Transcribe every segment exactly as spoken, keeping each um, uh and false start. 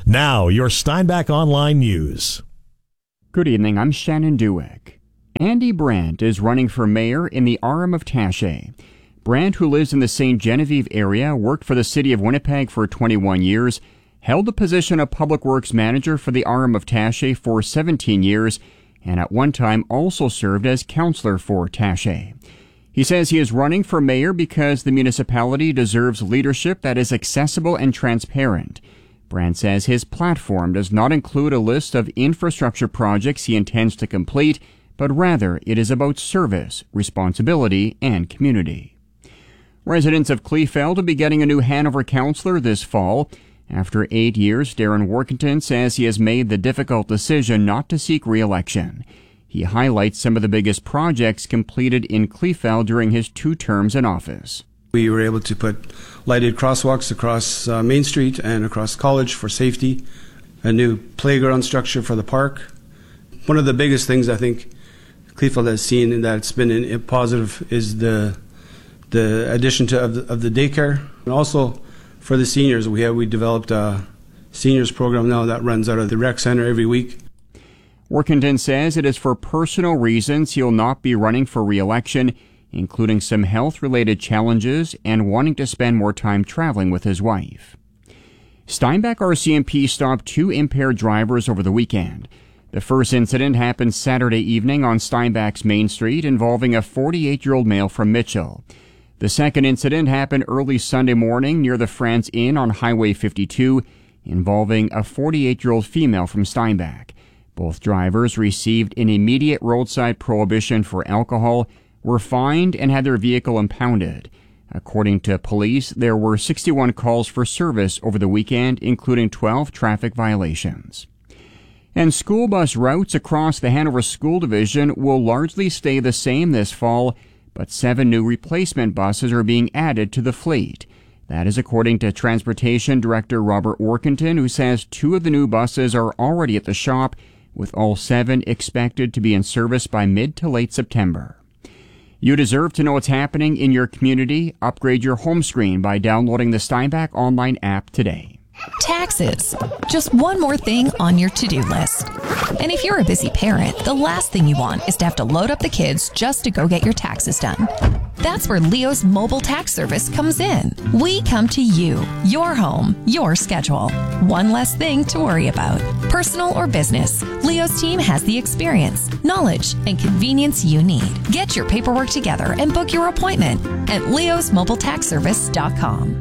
Now, your Steinbach Online News. Good evening, I'm Shannon Dueck. Andy Brandt is running for mayor in the Orem of Taché. Brandt, who lives in the Saint Genevieve area, worked for the city of Winnipeg for twenty-one years, held the position of public works manager for the Orem of Taché for seventeen years, and at one time also served as councillor for Taché. He says he is running for mayor because the municipality deserves leadership that is accessible and transparent. Brandt says his platform does not include a list of infrastructure projects he intends to complete, but rather it is about service, responsibility, and community. Residents of Kleefeld will be getting a new Hanover councillor this fall. After eight years, Darren Workington says he has made the difficult decision not to seek re-election. He highlights some of the biggest projects completed in Kleefeld during his two terms in office. We were able to put lighted crosswalks across uh, Main Street and across College for safety, a new playground structure for the park. One of the biggest things I think Kleefeld has seen and that it's been in, in positive is the the addition to of the, of the daycare, and also for the seniors. We have we developed a seniors program now that runs out of the rec center every week. Workington says it is for personal reasons he'll not be running for re-election, including some health-related challenges and wanting to spend more time traveling with his wife. Steinbach R C M P stopped two impaired drivers over the weekend. The first incident happened Saturday evening on Steinbach's Main Street, involving a forty-eight-year-old male from Mitchell. The second incident happened early Sunday morning near the France Inn on Highway fifty-two, involving a forty-eight-year-old female from Steinbach. Both drivers received an immediate roadside prohibition for alcohol, were fined, and had their vehicle impounded. According to police, there were sixty-one calls for service over the weekend, including twelve traffic violations. And school bus routes across the Hanover School Division will largely stay the same this fall, but seven new replacement buses are being added to the fleet. That is according to Transportation Director Robert Workington, who says two of the new buses are already at the shop, with all seven expected to be in service by mid to late September. You deserve to know what's happening in your community. Upgrade your home screen by downloading the Steinbach Online app today. Taxes. Just one more thing on your to-do list. And if you're a busy parent, the last thing you want is to have to load up the kids just to go get your taxes done. That's where Leo's mobile tax service comes in. We come to you, your home, your schedule. One less thing to worry about. Personal or business, Leo's team has the experience, knowledge, and convenience you need. Get your paperwork together and book your appointment at leos mobile tax service dot com.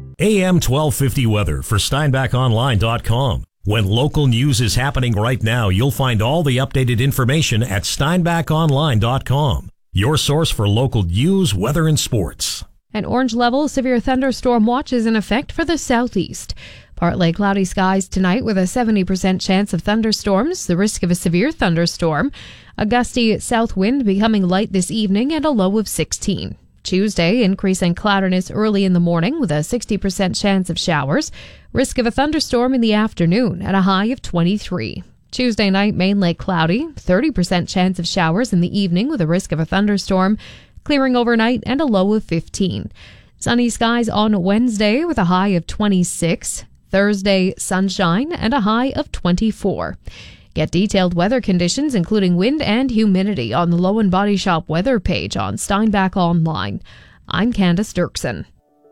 A M twelve fifty weather for Steinbach Online dot com. When local news is happening right now, you'll find all the updated information at Steinbach Online dot com. Your source for local news, weather, and sports. An orange level severe thunderstorm watch is in effect for the southeast. Partly cloudy skies tonight with a seventy percent chance of thunderstorms, the risk of a severe thunderstorm. A gusty south wind becoming light this evening and a low of sixteen. Tuesday, increasing cloudiness early in the morning with a sixty percent chance of showers. Risk of a thunderstorm in the afternoon at a high of twenty-three. Tuesday night, mainly cloudy, thirty percent chance of showers in the evening with a risk of a thunderstorm. Clearing overnight and a low of fifteen. Sunny skies on Wednesday with a high of twenty-six. Thursday, sunshine and a high of twenty-four. Get detailed weather conditions, including wind and humidity, on the Lowen Body Shop weather page on Steinbach Online. I'm Candace Dirksen.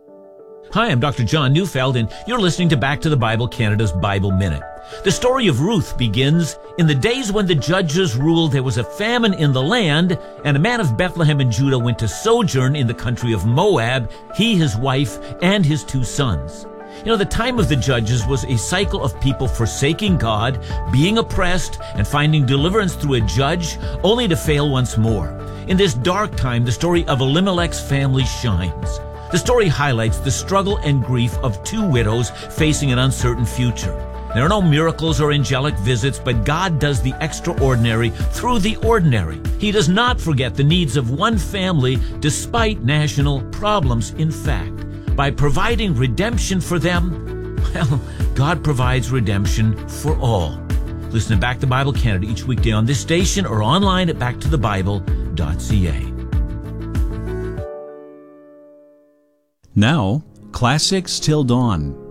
Hi, I'm Doctor John Neufeld, and you're listening to Back to the Bible Canada's Bible Minute. The story of Ruth begins, in the days when the judges ruled, there was a famine in the land, and a man of Bethlehem in Judah went to sojourn in the country of Moab, he, his wife, and his two sons. You know, the time of the judges was a cycle of people forsaking God, being oppressed, and finding deliverance through a judge, only to fail once more. In this dark time, the story of Elimelech's family shines. The story highlights the struggle and grief of two widows facing an uncertain future. There are no miracles or angelic visits, but God does the extraordinary through the ordinary. He does not forget the needs of one family despite national problems. In fact, by providing redemption for them, well, God provides redemption for all. Listen to Back to Bible Canada each weekday on this station or online at back to the bible dot c a. Now, Classics Till Dawn.